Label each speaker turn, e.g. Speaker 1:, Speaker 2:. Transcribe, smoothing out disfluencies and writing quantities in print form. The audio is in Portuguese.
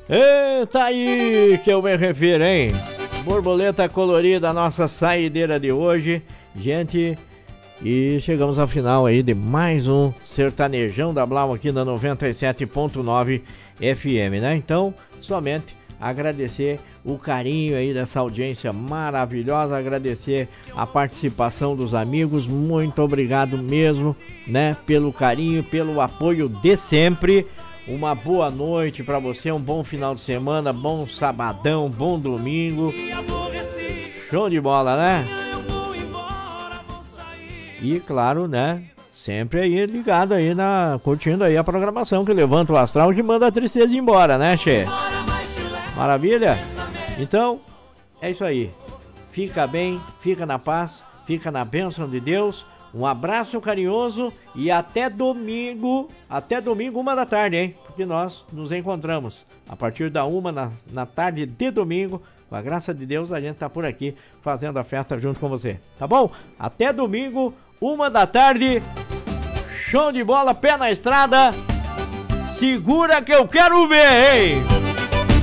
Speaker 1: Eita aí que eu me refiro, hein? Borboleta colorida, nossa saideira de hoje, gente. E chegamos ao final aí de mais um Sertanejão da Blau aqui na 97.9 FM, né? Então, somente agradecer o carinho aí dessa audiência maravilhosa, agradecer a participação dos amigos, muito obrigado mesmo, né? Pelo carinho, pelo apoio de sempre. Uma boa noite pra você, um bom final de semana, bom sabadão, bom domingo. Show de bola, né? E claro, né? Sempre aí ligado aí curtindo aí a programação que levanta o astral, que manda a tristeza embora, né, che? Maravilha? Então, é isso aí. Fica bem, fica na paz, fica na bênção de Deus. Um abraço carinhoso e até domingo 1h, hein? Porque nós nos encontramos a partir da 1h na tarde de domingo. Com a graça de Deus, a gente tá por aqui fazendo a festa junto com você, tá bom? Até domingo, 1h. Show de bola, pé na estrada. Segura que eu quero ver, hein?